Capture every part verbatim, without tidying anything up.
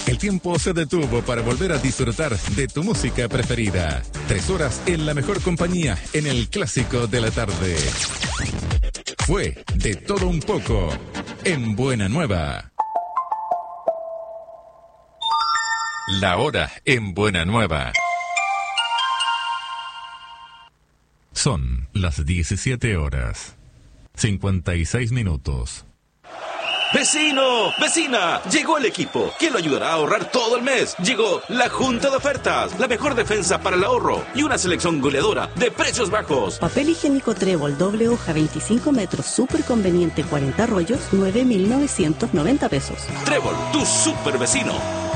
El tiempo se detuvo para volver a disfrutar de tu música preferida. Tres horas en la mejor compañía en el clásico de la tarde. Fue de todo un poco en Buena Nueva. La hora en Buena Nueva. Son las diecisiete horas, cincuenta y seis minutos. ¡Vecino! ¡Vecina! Llegó el equipo que lo ayudará a ahorrar todo el mes. Llegó la Junta de Ofertas, la mejor defensa para el ahorro y una selección goleadora de precios bajos. Papel higiénico Trébol doble hoja veinticinco metros, súper conveniente, cuarenta rollos, nueve mil novecientos noventa pesos. Trébol, tu super vecino.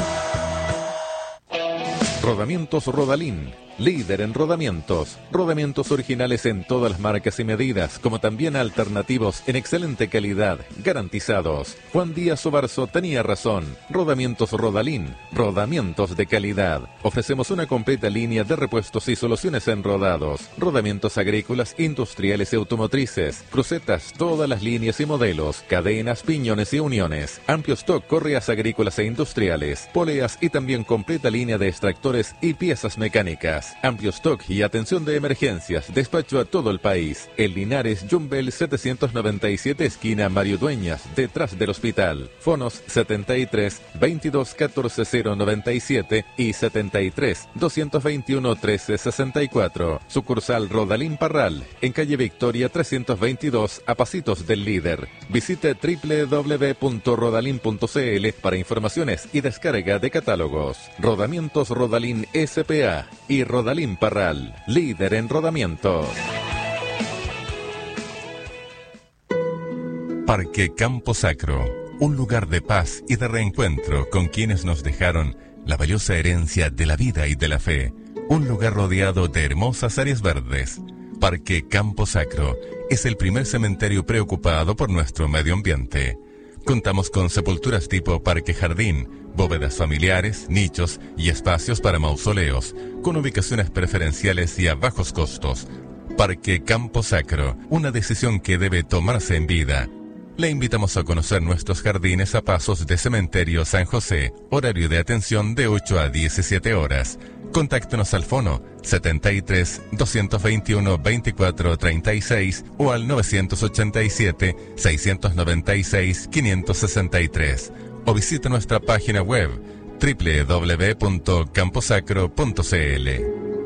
Rodamientos Rodalín, líder en rodamientos. Rodamientos originales en todas las marcas y medidas, como también alternativos en excelente calidad, garantizados. Juan Díaz Obarzo tenía razón. Rodamientos Rodalín, rodamientos de calidad. Ofrecemos una completa línea de repuestos y soluciones en rodados. Rodamientos agrícolas, industriales y automotrices. Crucetas, todas las líneas y modelos. Cadenas, piñones y uniones. Amplio stock, correas agrícolas e industriales. Poleas y también completa línea de extractores y piezas mecánicas. Amplio stock y atención de emergencias. Despacho a todo el país. En Linares, Jumbel setecientos noventa y siete, esquina Mario Dueñas, detrás del hospital. Fonos setenta y tres, veintidós, catorce, cero noventa y siete y setenta y tres, doscientos veintiuno, trece, sesenta y cuatro. Sucursal Rodalín Parral, en calle Victoria trescientos veintidós, a pasitos del líder. Visite doble u doble u doble u punto rodalin punto c l para informaciones y descarga de catálogos. Rodamientos Rodalín S P A y Rodalín Parral, líder en rodamientos. Parque Campo Sacro, un lugar de paz y de reencuentro con quienes nos dejaron la valiosa herencia de la vida y de la fe. Un lugar rodeado de hermosas áreas verdes. Parque Campo Sacro es el primer cementerio preocupado por nuestro medio ambiente. Contamos con sepulturas tipo parque jardín, bóvedas familiares, nichos y espacios para mausoleos, con ubicaciones preferenciales y a bajos costos. Parque Campo Sacro, una decisión que debe tomarse en vida. Le invitamos a conocer nuestros jardines a pasos de Cementerio San José, horario de atención de ocho a diecisiete horas. Contáctenos al fono setenta y tres, doscientos veintiuno, veinticuatro, treinta y seis o al novecientos ochenta y siete, seiscientos noventa y seis, quinientos sesenta y tres o visite nuestra página web doble u doble u doble u punto camposacro punto c l.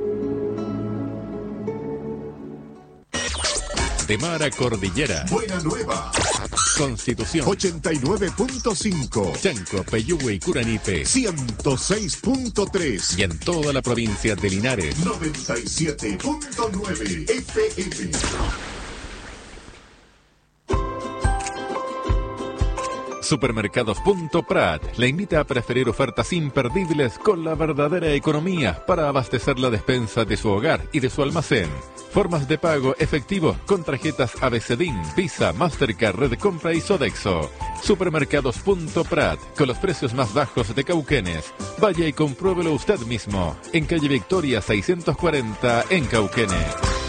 De mar a cordillera. Buena Nueva. Constitución. ochenta y nueve punto cinco. Chanco, Peyúgue y Curanipe. ciento seis punto tres. Y en toda la provincia de Linares. noventa y siete punto nueve F M. Supermercados Punto Prat le invita a preferir ofertas imperdibles con la verdadera economía para abastecer la despensa de su hogar y de su almacén. Formas de pago efectivo con tarjetas ABCDIN, Visa, Mastercard, Red Compra y Sodexo. Supermercados Punto Prat, con los precios más bajos de Cauquenes. Vaya y compruébelo usted mismo. En calle Victoria seiscientos cuarenta, en Cauquenes.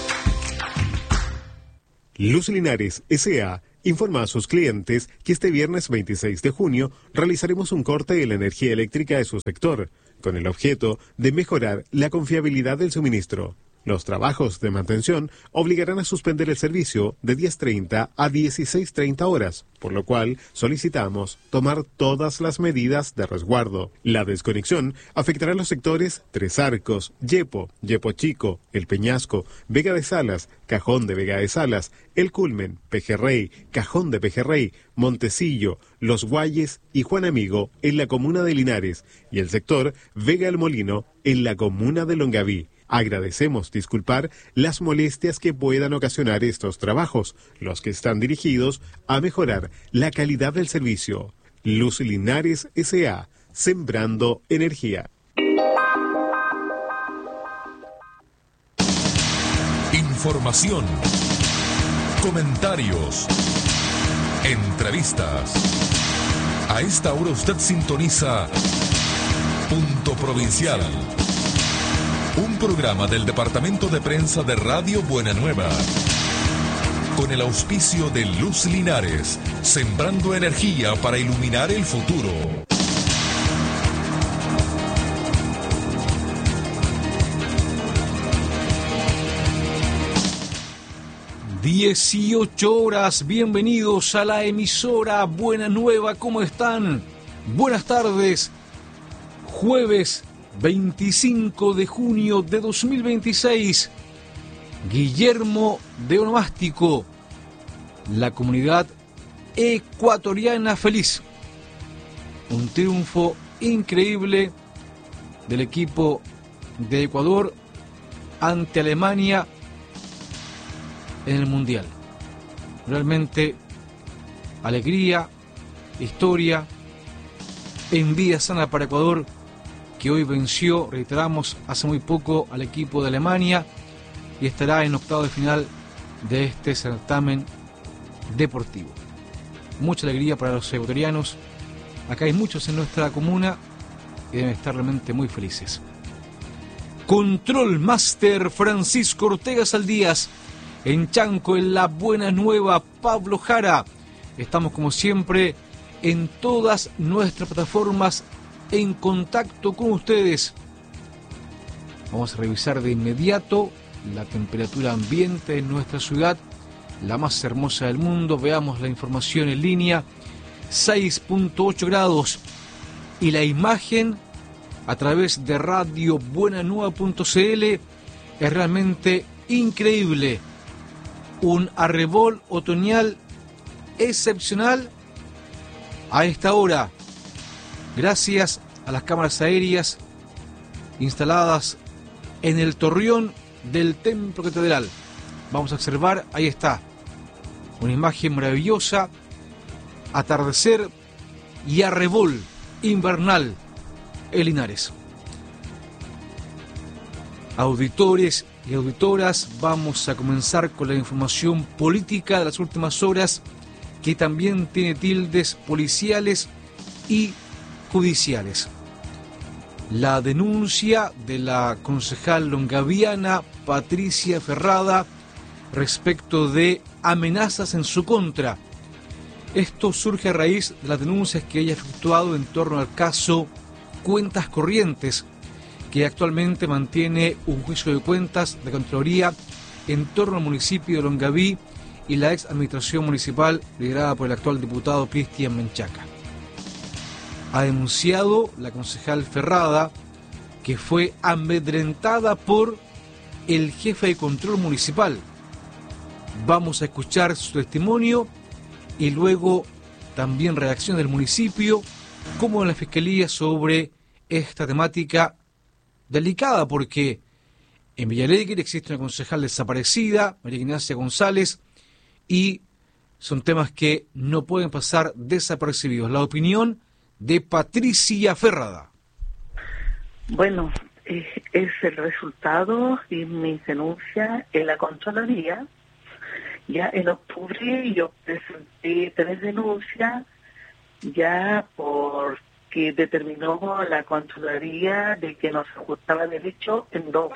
Luz Linares S A informa a sus clientes que este viernes veintiséis de junio realizaremos un corte de la energía eléctrica de su sector, con el objeto de mejorar la confiabilidad del suministro. Los trabajos de mantención obligarán a suspender el servicio de diez treinta a dieciséis treinta horas, por lo cual solicitamos tomar todas las medidas de resguardo. La desconexión afectará a los sectores Tres Arcos, Yepo, Yepo Chico, El Peñasco, Vega de Salas, Cajón de Vega de Salas, El Culmen, Pejerrey, Cajón de Pejerrey, Montecillo, Los Guayes y Juan Amigo en la comuna de Linares y el sector Vega El Molino en la comuna de Longaví. Agradecemos disculpar las molestias que puedan ocasionar estos trabajos, los que están dirigidos a mejorar la calidad del servicio. Luz Linares S A, sembrando energía. Información, comentarios, entrevistas. A esta hora usted sintoniza Punto Provincial. Un programa del Departamento de Prensa de Radio Buena Nueva. Con el auspicio de Luz Linares, sembrando energía para iluminar el futuro. dieciocho horas, bienvenidos a la emisora Buena Nueva, ¿cómo están? Buenas tardes, jueves veinticinco de junio de dos mil veintiséis, Guillermo de Onomástico, la comunidad ecuatoriana feliz, un triunfo increíble del equipo de Ecuador ante Alemania en el Mundial. Realmente alegría, historia, envidia sana para Ecuador, que hoy venció, reiteramos, hace muy poco al equipo de Alemania y estará en octavo de final de este certamen deportivo. Mucha alegría para los ecuatorianos. Acá hay muchos en nuestra comuna y deben estar realmente muy felices. Control Master Francisco Ortega Saldías. En Chanco, en la Buena Nueva, Pablo Jara. Estamos como siempre en todas nuestras plataformas en contacto con ustedes. Vamos a revisar de inmediato la temperatura ambiente en nuestra ciudad, la más hermosa del mundo. Veamos la información en línea, seis punto ocho grados. Y la imagen a través de radio buena nueva punto c l es realmente increíble. Un arrebol otoñal excepcional a esta hora, gracias a las cámaras aéreas instaladas en el torreón del Templo Catedral. Vamos a observar, ahí está, una imagen maravillosa, atardecer y arrebol invernal en Linares. Auditores y auditoras, vamos a comenzar con la información política de las últimas horas, que también tiene tildes policiales y judiciales. La denuncia de la concejal longaviana Patricia Ferrada respecto de amenazas en su contra. Esto surge a raíz de las denuncias que ella ha efectuado en torno al caso Cuentas Corrientes, que actualmente mantiene un juicio de cuentas de Contraloría en torno al municipio de Longaví y la ex administración municipal liderada por el actual diputado Cristian Menchaca. Ha denunciado la concejal Ferrada que fue amedrentada por el jefe de control municipal. Vamos a escuchar su testimonio y luego también reacción del municipio como de la Fiscalía sobre esta temática delicada, porque en Villa Alegre existe una concejal desaparecida, María Ignacia González, y son temas que no pueden pasar desapercibidos. La opinión de Patricia Ferrada. Bueno, eh, es el resultado de mi denuncia en la Contraloría. Ya en octubre yo presenté tres denuncias ya porque determinó la Contraloría de que no se ajustaba derecho en dos.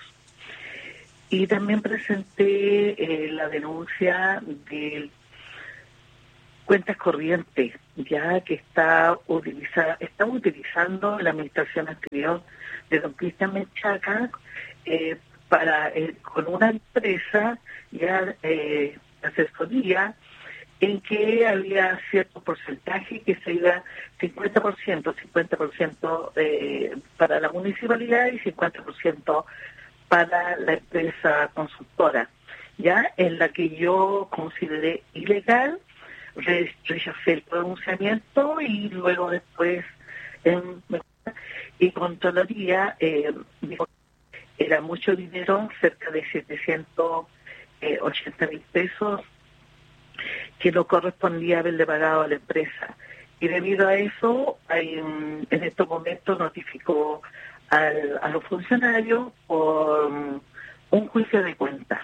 Y también presenté eh, la denuncia de cuentas corrientes, ya que está, utiliza, está utilizando la administración anterior de don Cristian Menchaca eh, para eh, con una empresa ya eh, asesoría en que había cierto porcentaje que se iba cincuenta por ciento, cincuenta por ciento eh, para la municipalidad y cincuenta por ciento para la empresa consultora, ya en la que yo consideré ilegal, re rechacé el pronunciamiento y luego después en, y Contraloría eh, dijo que era mucho dinero, cerca de setecientos ochenta mil pesos, que no correspondía haberle pagado a la empresa. Y debido a eso, hay, en estos momentos notificó al, a los funcionarios por un juicio de cuentas.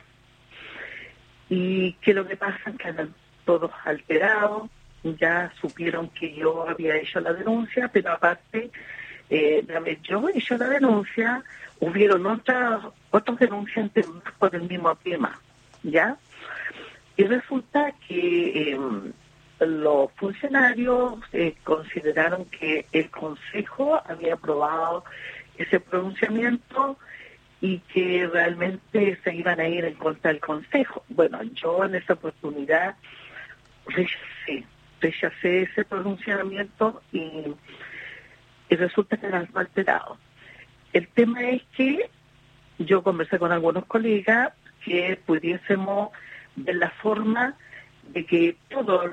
Y que lo que pasa es que andan todos alterados, ya supieron que yo había hecho la denuncia, pero aparte, eh, yo he hecho la denuncia, hubieron otras otros denunciantes más por el mismo tema, ¿ya? Y resulta que eh, los funcionarios eh, consideraron que el Consejo había aprobado ese pronunciamiento y que realmente se iban a ir en contra del Consejo. Bueno, yo en esa oportunidad rechacé, rechacé ese pronunciamiento y, y resulta que eran alterados. El tema es que yo conversé con algunos colegas que pudiésemos ver la forma de que todas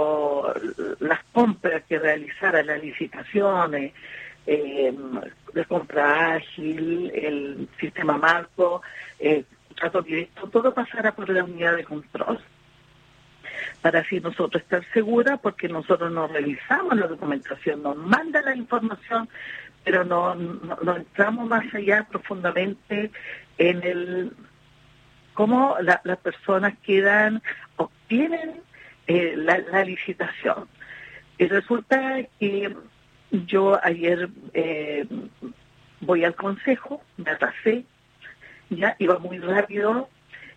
las compras que realizara, las licitaciones, eh, de compra ágil, el sistema marco, el trato directo, todo pasara por la unidad de control, para así nosotros estar seguras, porque nosotros no revisamos la documentación, nos manda la información, pero no, no, no entramos más allá profundamente en el cómo la, las personas quedan, obtienen eh, la, la licitación. Y resulta que yo ayer eh, voy al consejo, me atrasé, ya iba muy rápido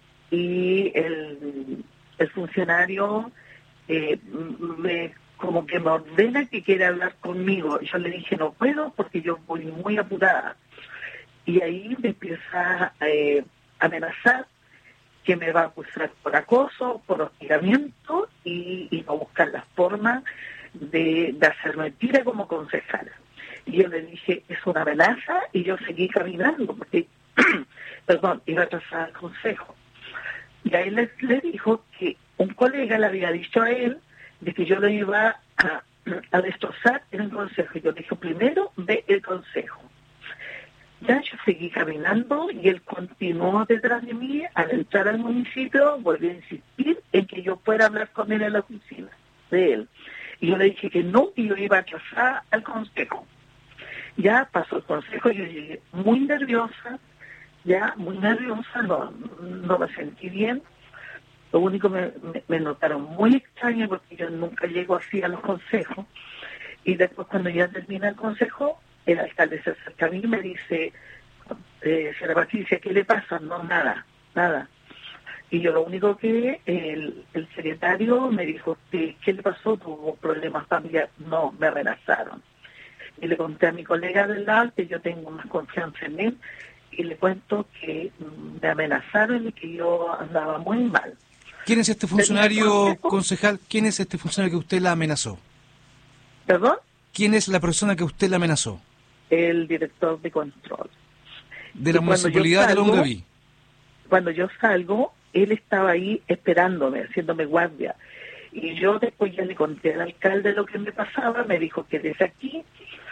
y el, el funcionario eh, me como que me ordena que quiere hablar conmigo. Yo le dije no puedo porque yo voy muy apurada. Y ahí me empieza eh, a amenazar que me va a acusar por acoso, por hostigamiento y, y va a buscar la forma de, de hacer mentira como concejala. Y yo le dije, es una amenaza, y yo seguí caminando porque, perdón, iba a atrasar al consejo. Y ahí le, le dijo que un colega le había dicho a él de que yo lo iba a, a destrozar en el consejo. Y yo le dije, primero ve el consejo. Ya yo seguí caminando y él continuó detrás de mí. Al entrar al municipio volvió a insistir en que yo fuera a hablar con él en la oficina de él. Y yo le dije que no, que yo iba a atrasar al consejo. Ya pasó el consejo, yo llegué muy nerviosa, ya muy nerviosa, no, no me sentí bien. Lo único me, me, me notaron muy extraño porque yo nunca llego así a los consejos. Y después cuando ya termina el consejo, el alcalde se acerca a mí y me dice, eh, señora Patricia, ¿qué le pasa? No, nada, nada. Y yo lo único que el, el secretario me dijo, ¿qué, ¿qué le pasó? ¿Tuvo problemas familiares? No, me amenazaron. Y le conté a mi colega del lado que yo tengo más confianza en él y le cuento que me amenazaron y que yo andaba muy mal. ¿Quién es este funcionario, concejal? ¿Quién es este funcionario que usted la amenazó? ¿Perdón? ¿Quién es la persona que usted la amenazó? El director de control. De la municipalidad de Longaví. Cuando yo salgo, él estaba ahí esperándome, haciéndome guardia. Y yo después ya le conté al alcalde lo que me pasaba, me dijo que desde aquí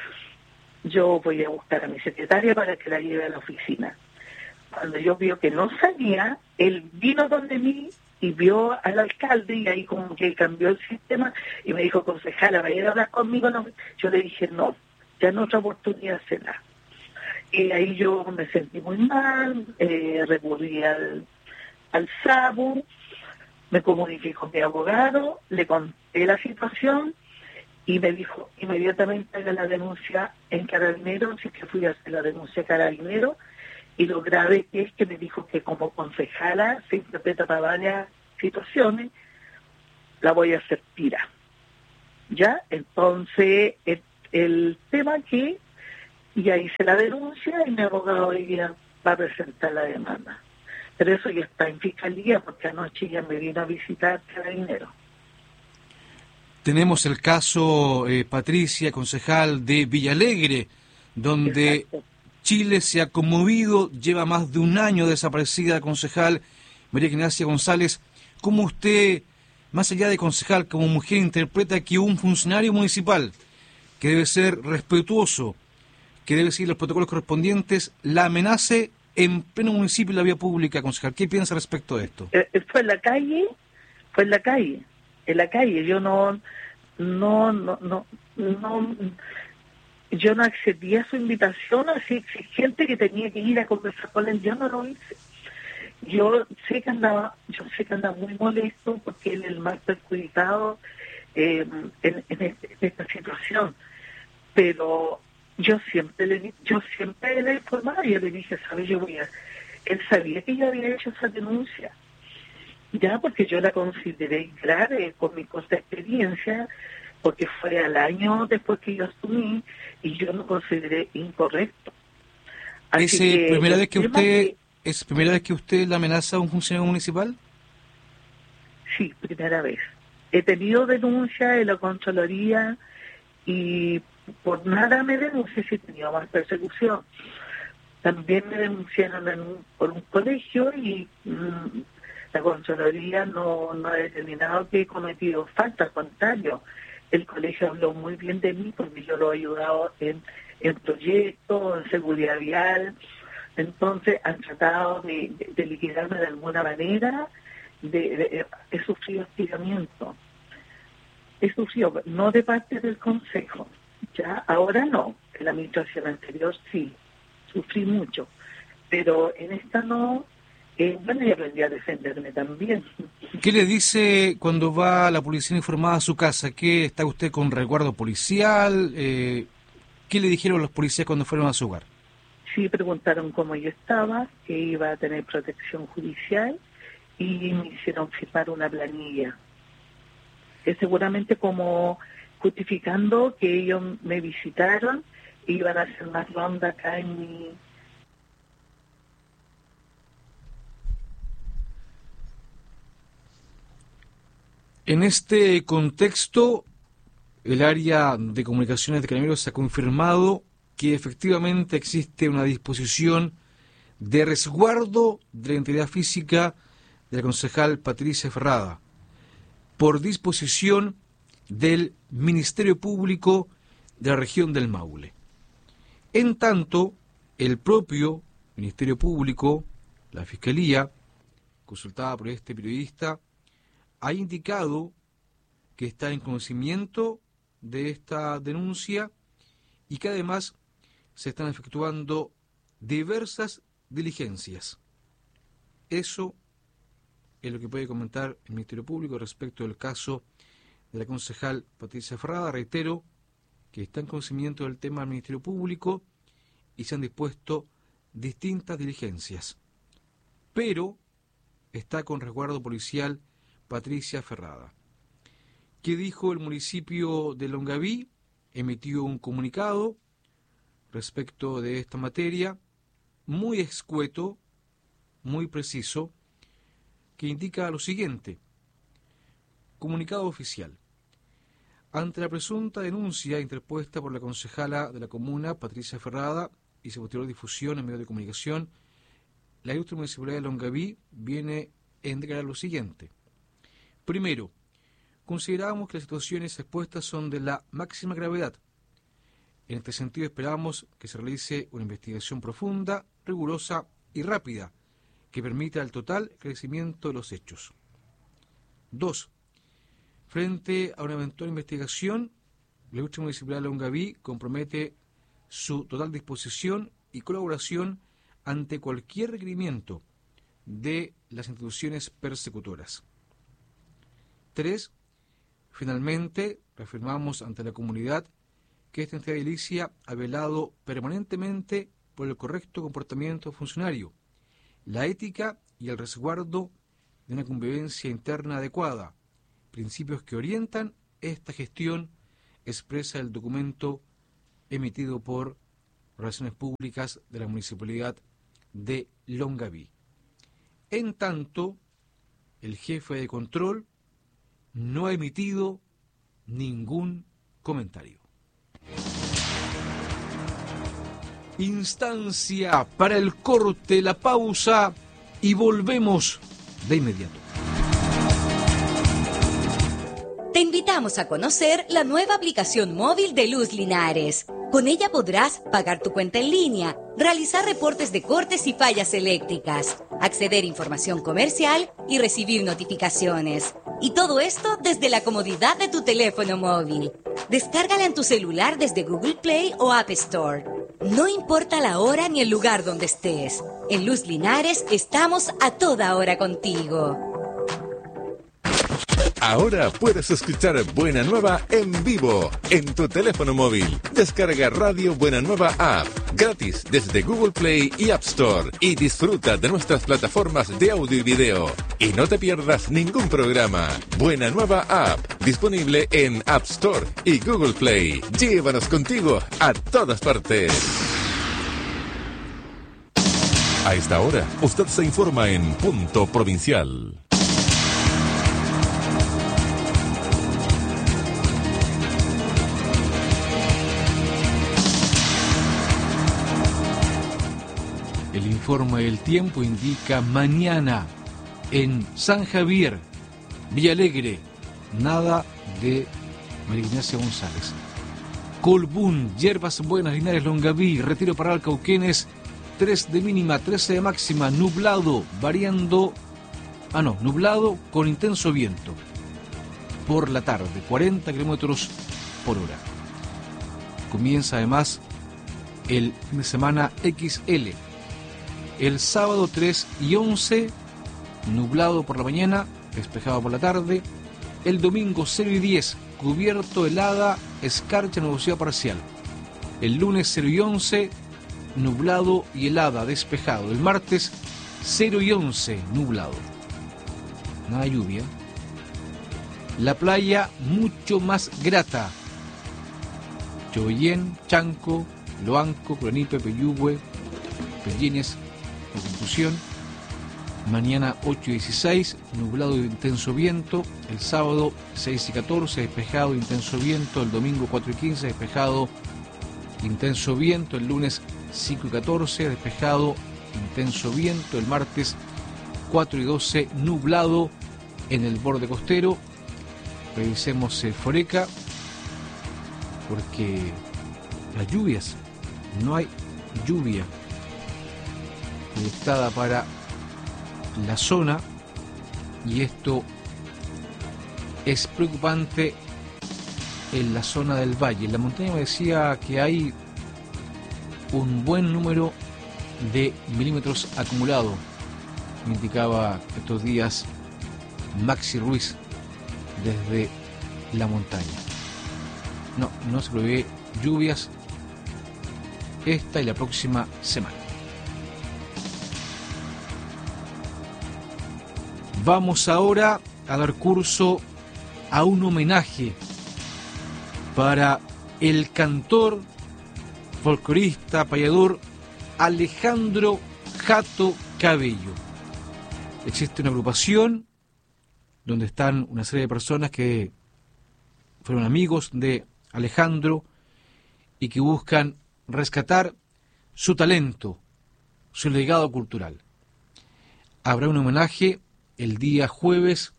yo voy a buscar a mi secretaria para que la lleve a la oficina. Cuando yo vio que no salía, él vino donde mí y vio al alcalde y ahí como que cambió el sistema y me dijo, concejala, ¿va a ir a hablar conmigo? No. Yo le dije, no, ya en otra oportunidad será. Y ahí yo me sentí muy mal, eh, recurrí al, al SABU, me comuniqué con mi abogado, le conté la situación y me dijo inmediatamente haga la denuncia en Carabineros, así que fui a hacer la denuncia a Carabineros. Y lo grave que es que me dijo que como concejala se interpreta para varias situaciones, la voy a hacer tira. ¿Ya? Entonces, el, el tema que ya hice la denuncia y mi abogado hoy día va a presentar la demanda. Pero eso ya está en fiscalía porque anoche ya me vino a visitar Carabineros. Tenemos el caso, eh, Patricia, concejal de Villalegre, donde... Exacto. Chile se ha conmovido, lleva más de un año desaparecida concejal María Ignacia González. ¿Cómo usted, más allá de concejal, como mujer, interpreta que un funcionario municipal que debe ser respetuoso, que debe seguir los protocolos correspondientes, la amenace en pleno municipio y la vía pública, concejal? ¿Qué piensa respecto de esto? Eh, fue en la calle, fue en la calle, en la calle. Yo no, no, no, no, no... Yo no accedí a su invitación así exigente que tenía que ir a conversar con él. Yo no lo hice. Yo sé que andaba, yo sé que andaba muy molesto porque él es el más perjudicado eh, en, en, este, en esta situación. Pero yo siempre le, yo siempre le informaba. Yo le dije, ¿sabes? Yo voy a. Él sabía que yo había hecho esa denuncia, ya porque yo la consideré grave con mi corta experiencia. Porque fue al año después que yo asumí y yo lo consideré incorrecto. ¿Es eh, primera vez que usted que... es primera vez que usted le amenaza a un funcionario municipal? Sí, primera vez. He tenido denuncia en la Contraloría y por nada me denuncié si tenía más persecución. También me denunciaron en un, por un colegio y mmm, la Contraloría no, no ha determinado que he cometido falta, al contrario. El colegio habló muy bien de mí porque yo lo he ayudado en, en proyectos, en seguridad vial. Entonces han tratado de, de, de liquidarme de alguna manera. De, de, he sufrido hostigamiento. He sufrido, no de parte del Consejo. Ya, ahora no. En la administración anterior sí. Sufrí mucho. Pero en esta no. Eh, bueno, y aprendí a defenderme también. ¿Qué le dice cuando va la policía informada a su casa? ¿Qué está usted con resguardo policial? Eh, ¿Qué le dijeron los policías cuando fueron a su hogar? Sí, preguntaron cómo yo estaba, que iba a tener protección judicial y me hicieron firmar una planilla. Que seguramente como justificando que ellos me visitaron e iban a hacer más ronda acá en mi... En este contexto, el área de comunicaciones de Carabineros ha confirmado que efectivamente existe una disposición de resguardo de la integridad física de la concejal Patricia Ferrada, por disposición del Ministerio Público de la región del Maule. En tanto, el propio Ministerio Público, la Fiscalía, consultada por este periodista, ha indicado que está en conocimiento de esta denuncia y que además se están efectuando diversas diligencias. Eso es lo que puede comentar el Ministerio Público respecto del caso de la concejal Patricia Ferrada. Reitero que está en conocimiento del tema del Ministerio Público y se han dispuesto distintas diligencias. Pero está con resguardo policial Patricia Ferrada. ¿Qué dijo el municipio de Longaví? Emitió un comunicado respecto de esta materia, muy escueto, muy preciso, que indica lo siguiente. Comunicado oficial. Ante la presunta denuncia interpuesta por la concejala de la comuna, Patricia Ferrada, y su posterior difusión en medios de comunicación, la Ilustre Municipalidad de Longaví viene a declarar lo siguiente. Primero, consideramos que las situaciones expuestas son de la máxima gravedad. En este sentido esperamos que se realice una investigación profunda, rigurosa y rápida, que permita el total esclarecimiento de los hechos. Dos, frente a una eventual investigación, la Ilustre Municipalidad de Longaví compromete su total disposición y colaboración ante cualquier requerimiento de las instituciones persecutoras. Tres, finalmente, reafirmamos ante la comunidad que esta entidad edilicia ha velado permanentemente por el correcto comportamiento funcionario, la ética y el resguardo de una convivencia interna adecuada, principios que orientan esta gestión, expresa el documento emitido por Relaciones Públicas de la Municipalidad de Longaví. En tanto, el jefe de control no ha emitido ningún comentario. Instancia para el corte, la pausa y volvemos de inmediato. Te invitamos a conocer la nueva aplicación móvil de Luz Linares. Con ella podrás pagar tu cuenta en línea, realizar reportes de cortes y fallas eléctricas, acceder a información comercial y recibir notificaciones. Y todo esto desde la comodidad de tu teléfono móvil. Descárgala en tu celular desde Google Play o App Store. No importa la hora ni el lugar donde estés. En Luz Linares estamos a toda hora contigo. Ahora puedes escuchar Buena Nueva en vivo en tu teléfono móvil. Descarga Radio Buena Nueva App gratis desde Google Play y App Store y disfruta de nuestras plataformas de audio y video. Y no te pierdas ningún programa. Buena Nueva App, disponible en App Store y Google Play. Llévanos contigo a todas partes. A esta hora, usted se informa en Punto Provincial. El informe del tiempo indica mañana en San Javier, Villalegre, nada de María Ignacia González. Colbún, Yerbas Buenas, Linares, Longaví, Retiro Parral, Cauquenes, tres de mínima, trece de máxima, nublado, variando, ah no, nublado con intenso viento. Por la tarde, cuarenta kilómetros por hora. Comienza además el fin de semana equis ele. El sábado tres y once, nublado por la mañana, despejado por la tarde. El domingo cero y diez, cubierto, helada, escarcha, nubosidad parcial. El lunes cero y once, nublado y helada, despejado. El martes cero y once, nublado. Nada de lluvia. La playa mucho más grata. Choyén, Chanco, Loanco, Clonipe, Peyúgue, Pellines, Constitución. Mañana ocho y dieciséis, nublado y intenso viento. El sábado seis y catorce, despejado, intenso viento. El domingo cuatro y quince, despejado, intenso viento. El lunes cinco y catorce, despejado, intenso viento. El martes cuatro y doce, nublado en el borde costero. Revisemos el Foreca, porque las lluvias, no hay lluvia proyectada para la zona, y esto es preocupante en la zona del valle. En la montaña me decía que hay un buen número de milímetros acumulados, me indicaba estos días Maxi Ruiz desde la montaña. No, no se prevé lluvias esta y la próxima semana. Vamos ahora a dar curso a un homenaje para el cantor, folclorista, payador Alejandro Jato Cabello. Existe una agrupación donde están una serie de personas que fueron amigos de Alejandro y que buscan rescatar su talento, su legado cultural. Habrá un homenaje el día jueves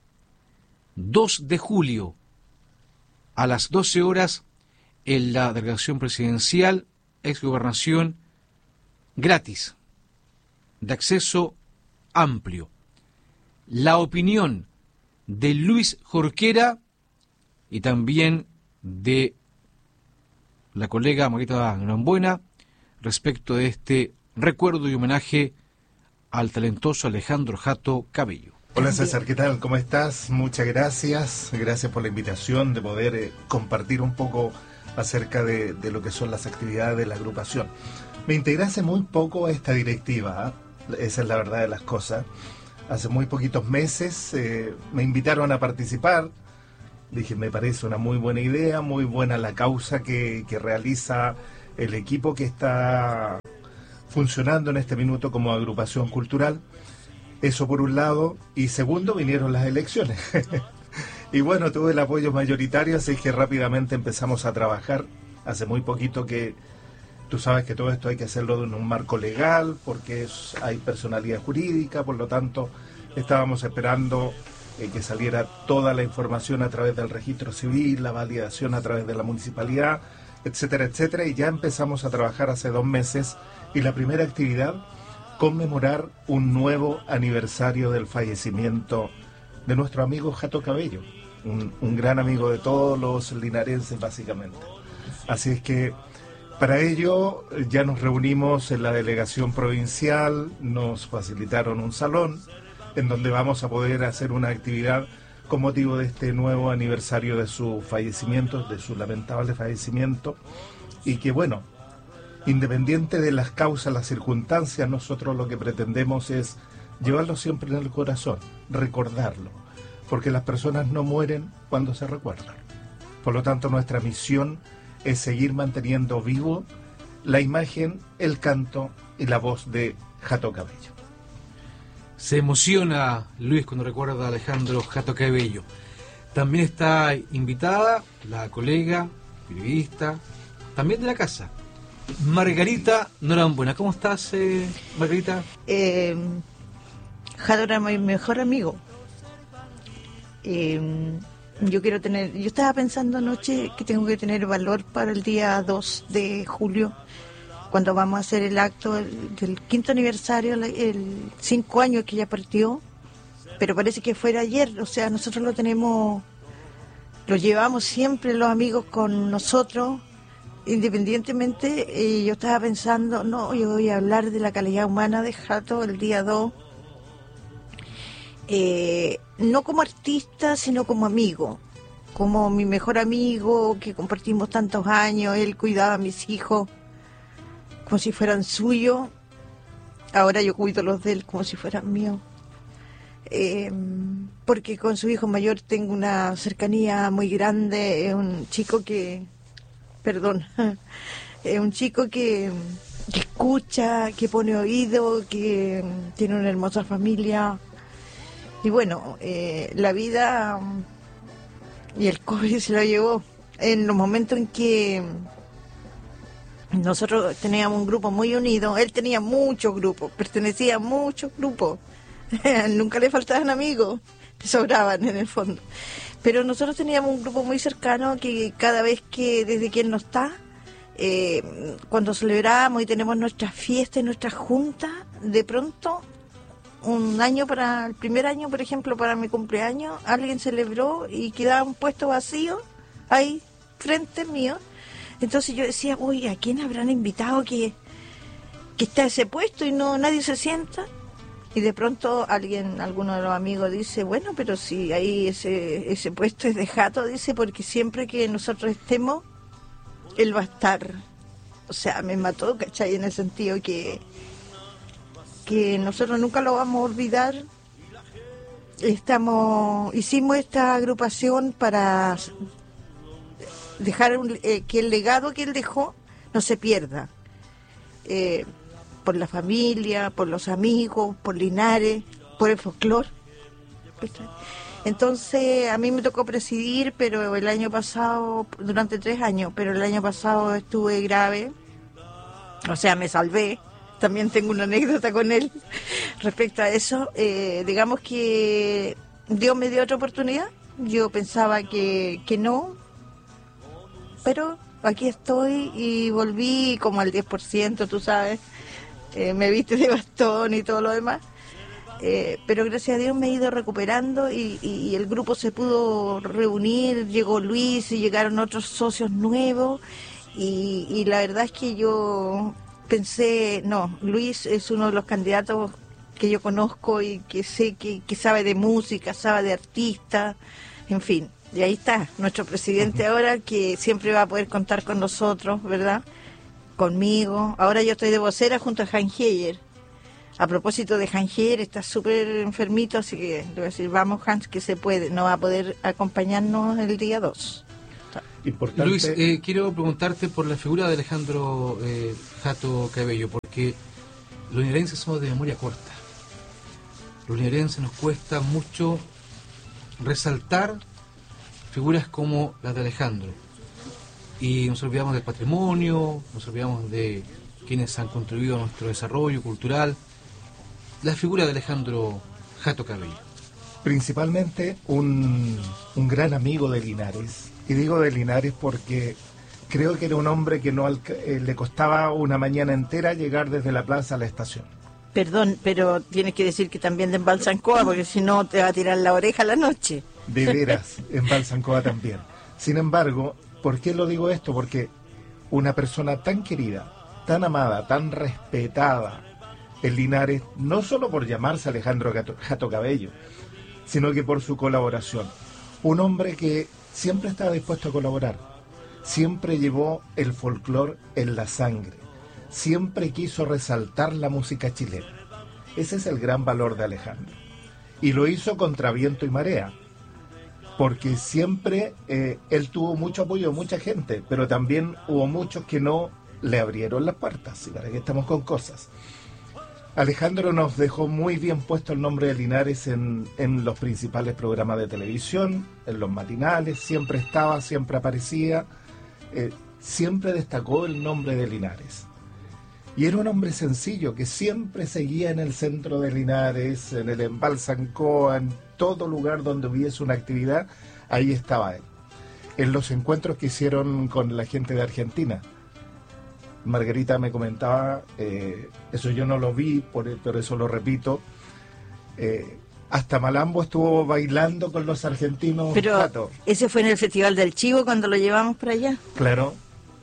dos de julio a las doce horas en la delegación presidencial, exgobernación, gratis, de acceso amplio. La opinión de Luis Jorquera y también de la colega Marita Norambuena respecto de este recuerdo y homenaje al talentoso Alejandro Jato Cabello. Hola César, ¿qué tal? ¿Cómo estás? Muchas gracias. Gracias por la invitación de poder eh, compartir un poco acerca de, de lo que son las actividades de la agrupación. Me integré hace muy poco a esta directiva, ¿eh? Esa es la verdad de las cosas. Hace muy poquitos meses eh, me invitaron a participar. Dije, me parece una muy buena idea, muy buena la causa que, que realiza el equipo que está funcionando en este minuto como agrupación cultural. Eso por un lado. Y segundo, vinieron las elecciones. Y bueno, tuve el apoyo mayoritario, así que rápidamente empezamos a trabajar. Hace muy poquito que tú sabes que todo esto hay que hacerlo en un marco legal, porque es, hay personalidad jurídica, por lo tanto estábamos esperando eh, que saliera toda la información a través del registro civil, la validación a través de la municipalidad, etcétera, etcétera, y ya empezamos a trabajar hace dos meses, y la primera actividad, conmemorar un nuevo aniversario del fallecimiento de nuestro amigo Jato Cabello, un, un gran amigo de todos los linarenses básicamente. Así es que para ello ya nos reunimos en la delegación provincial, nos facilitaron un salón en donde vamos a poder hacer una actividad con motivo de este nuevo aniversario de su fallecimiento, de su lamentable fallecimiento, y que bueno, independiente de las causas, las circunstancias, nosotros lo que pretendemos es llevarlo siempre en el corazón, recordarlo, porque las personas no mueren cuando se recuerdan. Por lo tanto, nuestra misión es seguir manteniendo vivo la imagen, el canto y la voz de Jato Cabello. Se emociona Luis cuando recuerda a Alejandro Jato Cabello. También está invitada la colega, periodista, también de la casa, Margarita Norambuena. ¿Cómo estás, eh, Margarita? Eh, Jato era mi mejor amigo. Eh, yo quiero tener, yo estaba pensando anoche que tengo que tener valor para el día dos de julio, cuando vamos a hacer el acto del, del quinto aniversario, el, el cinco años que ya partió, pero parece que fuera ayer. O sea, nosotros lo tenemos, lo llevamos siempre los amigos con nosotros, independientemente. Eh, yo estaba pensando, no, yo voy a hablar de la calidad humana de Jato el día dos, eh, no como artista, sino como amigo, como mi mejor amigo, que compartimos tantos años. Él cuidaba a mis hijos como si fueran suyos. Ahora yo cuido los de él como si fueran míos. Eh, porque con su hijo mayor tengo una cercanía muy grande. Es un chico que, perdón, es un chico que, que escucha, que pone oído, que tiene una hermosa familia. Y bueno, eh, la vida y el COVID se lo llevó. En los momentos en que nosotros teníamos un grupo muy unido, él tenía muchos grupos, pertenecía a muchos grupos, nunca le faltaban amigos, le sobraban en el fondo, pero nosotros teníamos un grupo muy cercano que cada vez que, desde que él no está, eh, cuando celebramos y tenemos nuestras fiestas y nuestras juntas, de pronto, un año para, el primer año por ejemplo, para mi cumpleaños, alguien celebró y quedaba un puesto vacío ahí, frente mío. Entonces yo decía, uy, ¿a quién habrán invitado que, que está ese puesto y no nadie se sienta? Y de pronto alguien, alguno de los amigos dice, bueno, pero si ahí ese, ese puesto es de Jato, dice, porque siempre que nosotros estemos, él va a estar. O sea, me mató, ¿cachai? En el sentido que, que nosotros nunca lo vamos a olvidar. Estamos, hicimos esta agrupación para dejar un, eh, que el legado que él dejó no se pierda, eh, por la familia, por los amigos, por Linares, por el folclore. Entonces a mí me tocó presidir, pero el año pasado, durante tres años, pero el año pasado estuve grave, o sea, me salvé. También tengo una anécdota con él respecto a eso. Eh, digamos que Dios me dio otra oportunidad. Yo pensaba que, que no, pero aquí estoy y volví como al diez por ciento, tú sabes, eh, me viste de bastón y todo lo demás, eh, pero gracias a Dios me he ido recuperando y, y, y el grupo se pudo reunir, llegó Luis y llegaron otros socios nuevos y, y la verdad es que yo pensé, no, Luis es uno de los candidatos que yo conozco y que sé que, que sabe de música, sabe de artistas, en fin. Y ahí está, nuestro presidente ahora, que siempre va a poder contar con nosotros, ¿verdad? Conmigo. Ahora yo estoy de vocera junto a Hans Heyer. A propósito de Hans Heyer, está súper enfermito, así que le voy a decir, vamos Hans, que se puede. No va a poder acompañarnos el día dos. Importante. Luis, eh, quiero preguntarte por la figura de Alejandro eh, Jato Cabello, porque los linarenses somos de memoria corta. Los linarenses nos cuesta mucho resaltar figuras como las de Alejandro, y nos olvidamos del patrimonio, nos olvidamos de quienes han contribuido a nuestro desarrollo cultural. La figura de Alejandro Jato Cabello. Principalmente un, un gran amigo de Linares, y digo de Linares porque creo que era un hombre que no eh, le costaba una mañana entera llegar desde la plaza a la estación. Perdón, pero tienes que decir que también de Embalsancoa, porque si no te va a tirar la oreja a la noche. De veras, en Balsancoa también. Sin embargo, ¿por qué lo digo esto? Porque una persona tan querida, tan amada, tan respetada en Linares, no solo por llamarse Alejandro Jato Cabello, sino que por su colaboración. Un hombre que siempre estaba dispuesto a colaborar, siempre llevó el folclore en la sangre, siempre quiso resaltar la música chilena. Ese es el gran valor de Alejandro. Y lo hizo contra viento y marea, porque siempre eh, él tuvo mucho apoyo de mucha gente, pero también hubo muchos que no le abrieron las puertas, y para qué estamos con cosas. Alejandro nos dejó muy bien puesto el nombre de Linares en, en los principales programas de televisión, en los matinales, siempre estaba, siempre aparecía, eh, siempre destacó el nombre de Linares. Y era un hombre sencillo que siempre seguía en el centro de Linares, en el embalse Ancoa, en todo lugar donde hubiese una actividad, ahí estaba él. En los encuentros que hicieron con la gente de Argentina, Margarita me comentaba, eh, eso yo no lo vi, por, por eso lo repito, eh, hasta Malambo estuvo bailando con los argentinos. Pero Jato. Ese fue en el Festival del Chivo cuando lo llevamos para allá. Claro.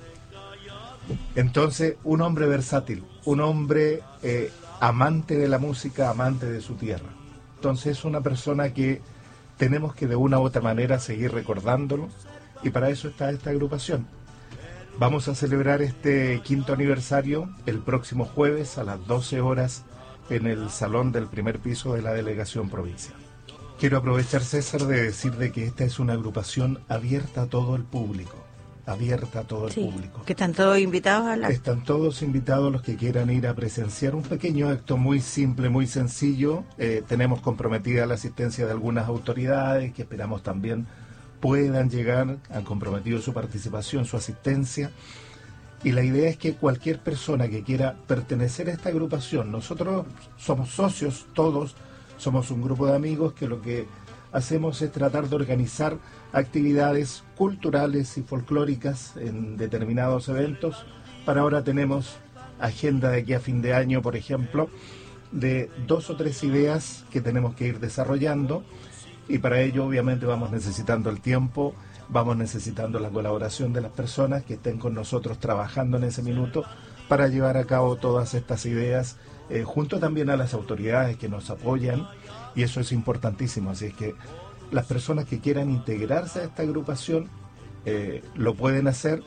Entonces, un hombre versátil, un hombre eh, amante de la música, amante de su tierra. Entonces, es una persona que tenemos que de una u otra manera seguir recordándolo, y para eso está esta agrupación. Vamos a celebrar este quinto aniversario el próximo jueves a las doce horas en el salón del primer piso de la delegación provincial. Quiero aprovechar, César, de decir de que esta es una agrupación abierta a todo el público, abierta a todo el Sí, público. que están todos invitados a la... Están todos invitados los que quieran ir a presenciar un pequeño acto muy simple, muy sencillo. Eh, tenemos comprometida la asistencia de algunas autoridades que esperamos también puedan llegar, han comprometido su participación, su asistencia, y la idea es que cualquier persona que quiera pertenecer a esta agrupación, nosotros somos socios todos, somos un grupo de amigos que lo que hacemos es tratar de organizar actividades culturales y folclóricas en determinados eventos. Para ahora tenemos agenda de aquí a fin de año, por ejemplo, de dos o tres ideas que tenemos que ir desarrollando, y para ello obviamente vamos necesitando el tiempo, vamos necesitando la colaboración de las personas que estén con nosotros trabajando en ese minuto para llevar a cabo todas estas ideas, eh, junto también a las autoridades que nos apoyan, y eso es importantísimo. Así es que las personas que quieran integrarse a esta agrupación eh, lo pueden hacer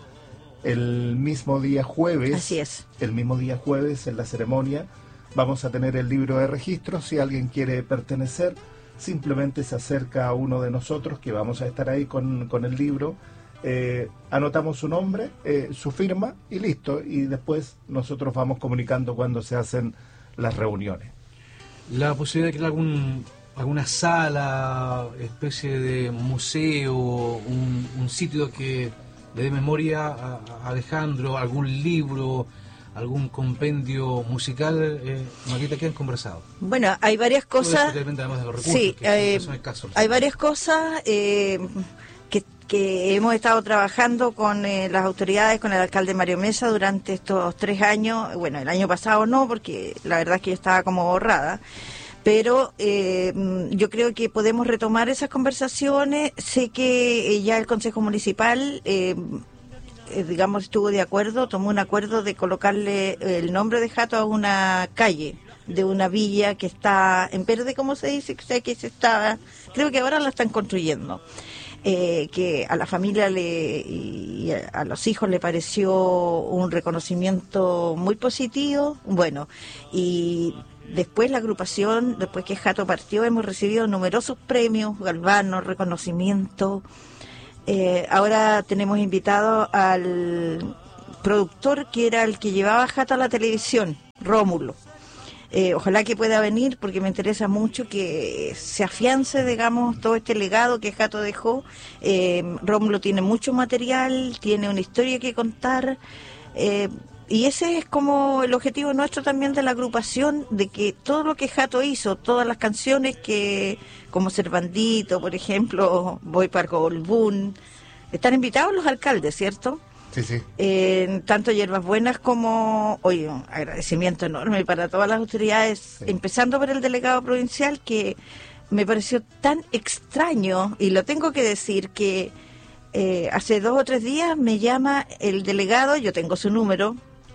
el mismo día jueves. Así es. El mismo día jueves en la ceremonia vamos a tener el libro de registro. Si alguien quiere pertenecer, simplemente se acerca a uno de nosotros que vamos a estar ahí con, con el libro, eh, anotamos su nombre, eh, su firma y listo, y después nosotros vamos comunicando cuando se hacen las reuniones. La posibilidad de crear algún, alguna sala, especie de museo, un, un sitio que le dé memoria a, a Alejandro, algún libro, algún compendio musical, eh, Margarita, ¿qué han conversado? Bueno, hay varias cosas. Además de los recursos, Sí, que eh, son escasos. hay varias cosas eh, que, que hemos estado trabajando con eh, las autoridades, con el alcalde Mario Mesa durante estos tres años. Bueno, el año pasado no, porque la verdad es que yo estaba como borrada. Pero eh, yo creo que podemos retomar esas conversaciones. Sé que eh, ya el Consejo Municipal, eh, eh, digamos, estuvo de acuerdo, tomó un acuerdo de colocarle el nombre de Jato a una calle de una villa que está en verde, como se dice, que sé que se está, creo que ahora la están construyendo. Eh, que a la familia le, y a los hijos le pareció un reconocimiento muy positivo. Bueno, y después la agrupación, después que Jato partió, hemos recibido numerosos premios, galvanos, reconocimientos. Eh, ahora tenemos invitado al productor que era el que llevaba a Jato a la televisión, Rómulo. Eh, ojalá que pueda venir, porque me interesa mucho que se afiance, digamos, todo este legado que Jato dejó. Eh, Rómulo tiene mucho material, tiene una historia que contar, eh, y ese es como el objetivo nuestro también de la agrupación, de que todo lo que Jato hizo, todas las canciones que, como Servandito, por ejemplo, Voy para Colbún, están invitados los alcaldes, ¿cierto? Sí, sí. Eh, tanto Hierbas Buenas como, oye, un agradecimiento enorme para todas las autoridades, sí. Empezando por el delegado provincial, que me pareció tan extraño, y lo tengo que decir, que eh, hace dos o tres días me llama el delegado, yo tengo su número,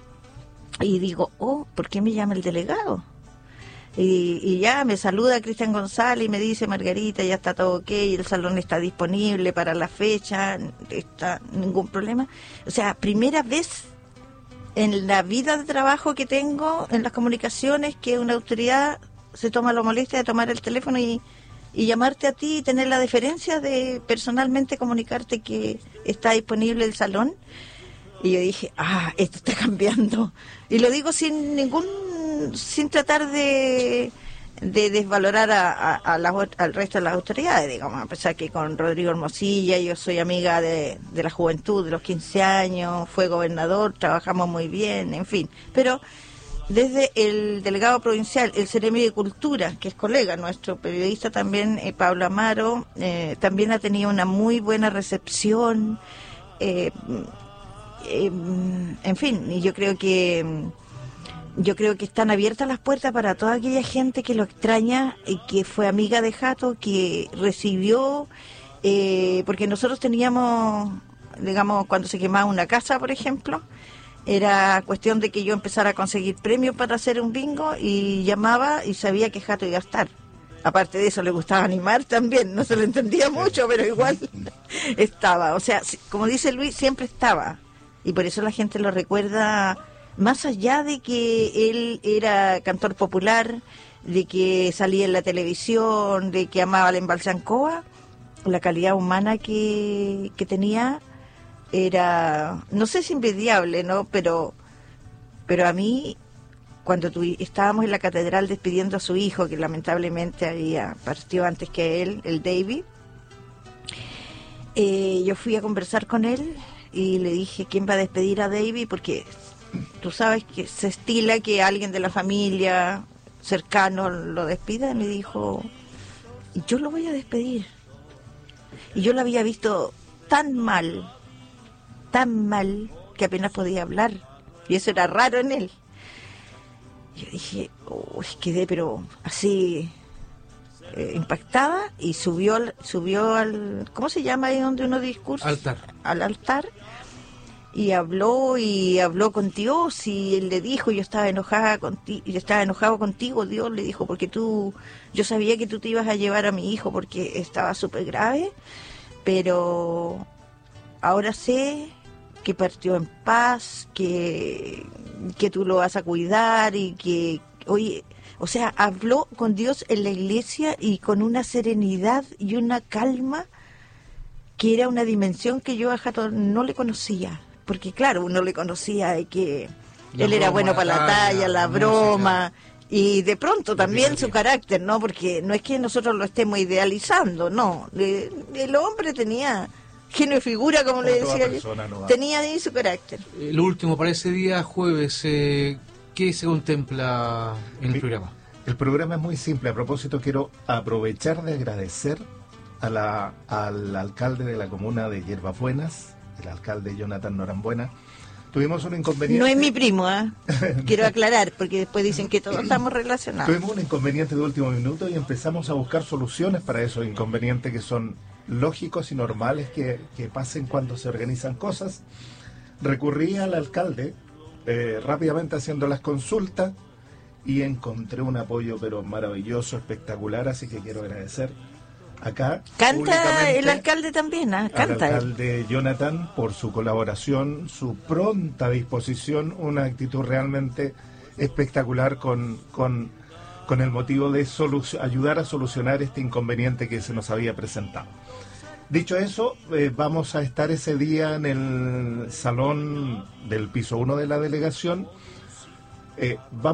y digo, oh, ¿por qué me llama el delegado? Y, y ya me saluda Cristian González y me dice, Margarita, ya está todo ok, el salón está disponible para la fecha, está ningún problema. O sea, primera vez en la vida de trabajo que tengo en las comunicaciones que una autoridad se toma la molestia de tomar el teléfono y, y llamarte a ti y tener la deferencia de personalmente comunicarte que está disponible el salón. Y yo dije, ah, esto está cambiando. Y lo digo sin ningún sin, sin tratar de, de desvalorar a, a, a las, al resto de las autoridades, digamos, a pesar que con Rodrigo Hermosilla yo soy amiga de, de la juventud, de los quince años, fue gobernador, trabajamos muy bien, en fin, pero desde el delegado provincial, el Ceremi de Cultura, que es colega nuestro, periodista también, eh, Pablo Amaro, eh, también ha tenido una muy buena recepción, eh, eh, en fin, y yo creo que yo creo que están abiertas las puertas para toda aquella gente que lo extraña y que fue amiga de Jato, que recibió, eh, porque nosotros teníamos, digamos, cuando se quemaba una casa, por ejemplo, era cuestión de que yo empezara a conseguir premios para hacer un bingo y llamaba y sabía que Jato iba a estar. Aparte de eso, le gustaba animar también, no se lo entendía mucho, pero igual estaba. O sea, como dice Luis, siempre estaba. Y por eso la gente lo recuerda, más allá de que él era cantor popular, de que salía en la televisión, de que amaba la Embalsancoa, la calidad humana que, que tenía era, no sé si envidiable, ¿no? Pero, pero a mí, cuando tu, estábamos en la catedral despidiendo a su hijo, que lamentablemente había partido antes que él, el David, eh, yo fui a conversar con él y le dije, ¿quién va a despedir a David? Porque tú sabes que se estila que alguien de la familia cercano lo despida. Y me dijo, yo lo voy a despedir. Y yo lo había visto tan mal, tan mal, que apenas podía hablar, y eso era raro en él. Yo dije, uy, quedé pero así eh, impactada, y subió al, subió al, ¿cómo se llama ahí donde uno discursa? Altar. Al altar, y habló, y habló con Dios, y él le dijo, yo estaba enojada contigo, yo estaba enojado contigo, Dios le dijo, porque tú, yo sabía que tú te ibas a llevar a mi hijo porque estaba súper grave, pero ahora sé que partió en paz, que, que tú lo vas a cuidar y que, oye, o sea, habló con Dios en la iglesia y con una serenidad y una calma que era una dimensión que yo a Jato no le conocía, porque claro, uno le conocía de que la él era bueno para la talla, la broma, y de pronto también su carácter, ¿no? Porque no es que nosotros lo estemos idealizando, no, el hombre tenía genio y figura, como, como le decía yo, no tenía ahí su carácter. El último para ese día, jueves, eh, ¿qué se contempla en el programa? El programa es muy simple. A propósito, quiero aprovechar de agradecer a la, al alcalde de la comuna de Hierbas Buenas, el alcalde Jonathan Norambuena. Tuvimos un inconveniente. No es mi primo, ¿eh? Quiero aclarar, porque después dicen que todos estamos relacionados. Tuvimos un inconveniente de último minuto y empezamos a buscar soluciones para esos inconvenientes que son lógicos y normales que, que pasen cuando se organizan cosas. Recurrí al alcalde eh, rápidamente haciendo las consultas y encontré un apoyo pero maravilloso, espectacular, así que quiero agradecer acá. Canta el alcalde también, ¿eh? Canta al alcalde él. Jonathan, por su colaboración, su pronta disposición, una actitud realmente espectacular con, con, con el motivo de ayudar a solucionar este inconveniente que se nos había presentado. Dicho eso, eh, vamos a estar ese día en el salón del piso uno de la delegación. Eh, vamos